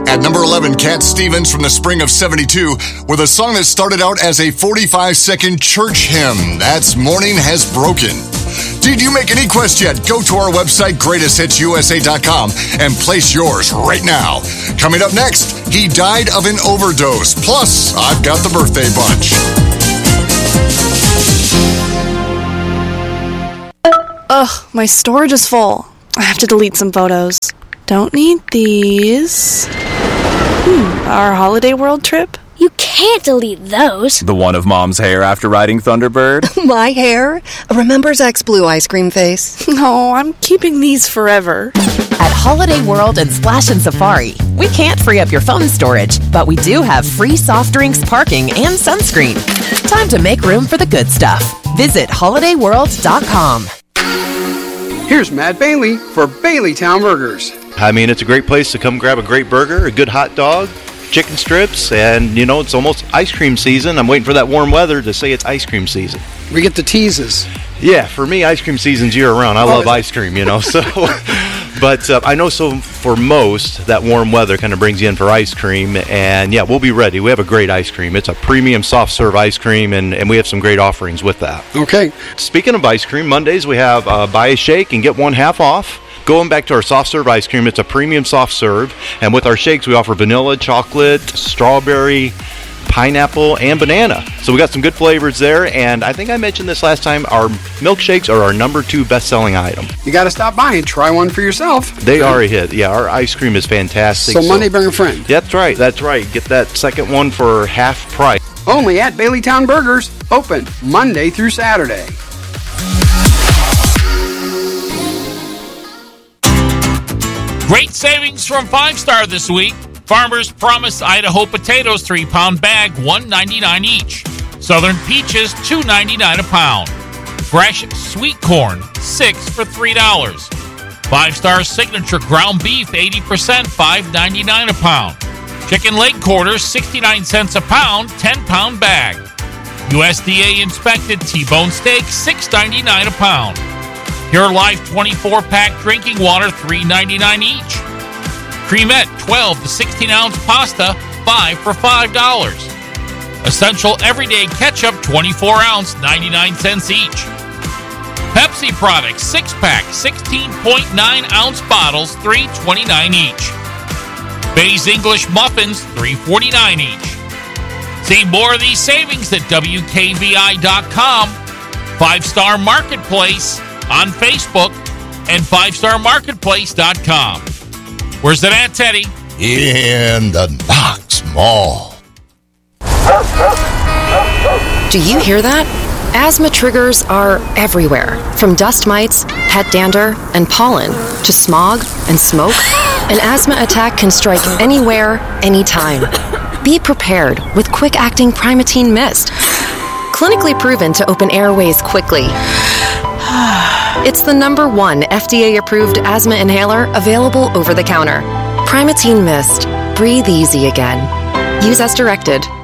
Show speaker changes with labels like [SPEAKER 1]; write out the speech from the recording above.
[SPEAKER 1] At number 11, Cat Stevens from the spring of 72 with a song that started out as a 45-second church hymn. That's Morning Has Broken. Did you make any quest yet? Go to our website, greatesthitsusa.com, and place yours right now. Coming up next, he died of an overdose. Plus, I've got the birthday bunch.
[SPEAKER 2] Ugh, my storage is full. I have to delete some photos. Don't need these. Our Holiday World trip?
[SPEAKER 3] You can't delete those.
[SPEAKER 4] The one of Mom's hair after riding Thunderbird?
[SPEAKER 5] My hair? Remember Zach's blue ice cream face?
[SPEAKER 2] No, I'm keeping these forever.
[SPEAKER 6] At Holiday World and Splash and Safari, we can't free up your phone storage, but we do have free soft drinks, parking, and sunscreen. Time to make room for the good stuff. Visit holidayworld.com.
[SPEAKER 7] Here's Matt Bailey for Baileytown Burgers.
[SPEAKER 8] I mean, it's a great place to come grab a great burger, a good hot dog, chicken strips, and, you know, it's almost ice cream season. I'm waiting for that warm weather to say it's ice cream season.
[SPEAKER 7] We get the teases.
[SPEAKER 8] Yeah, for me, ice cream season's year-round. I love ice cream, you know, so... But I know for most, that warm weather kind of brings you in for ice cream. And, yeah, we'll be ready. We have a great ice cream. It's a premium soft-serve ice cream, and we have some great offerings with that.
[SPEAKER 7] Okay.
[SPEAKER 8] Speaking of ice cream, Mondays we have buy a shake and get one half off. Going back to our soft-serve ice cream, it's a premium soft-serve. And with our shakes, we offer vanilla, chocolate, strawberry, pineapple, and banana. So we got some good flavors there, and I think I mentioned this last time, our milkshakes are our number 2 best-selling item.
[SPEAKER 7] You got to stop by and try one for yourself.
[SPEAKER 8] They are a hit. Yeah, our ice cream is fantastic.
[SPEAKER 7] So Monday, bring a friend.
[SPEAKER 8] That's right. Get that second one for half price.
[SPEAKER 7] Only at Baileytown Burgers, open Monday through Saturday.
[SPEAKER 9] Great savings from 5 Star this week. Farmers Promise Idaho potatoes 3-pound bag, $1.99 each. Southern peaches, $2.99 a pound. Fresh sweet corn, 6 for $3. 5 Star Signature ground beef, 80%, $5.99 a pound. Chicken leg quarters, 69 cents a pound, 10-pound bag. USDA inspected T-bone steak, $6.99 a pound. Pure Life 24-pack drinking water, $3.99 each. Cremette 12 to 16-ounce pasta, 5 for $5. Essential Everyday Ketchup 24-ounce, 99 cents each. Pepsi products 6-pack 16.9-ounce bottles, $3.29 each. Bay's English muffins, $3.49 each. See more of these savings at WKVI.com, 5 Star Marketplace on Facebook, and 5starmarketplace.com. Where's it at, Teddy?
[SPEAKER 1] In the Knox Mall.
[SPEAKER 10] Do you hear that? Asthma triggers are everywhere, from dust mites, pet dander, and pollen, to smog and smoke. An asthma attack can strike anywhere, anytime. Be prepared with quick-acting Primatene Mist. Clinically proven to open airways quickly. It's the #1 FDA-approved asthma inhaler available over the counter. Primatene Mist. Breathe easy again. Use as directed.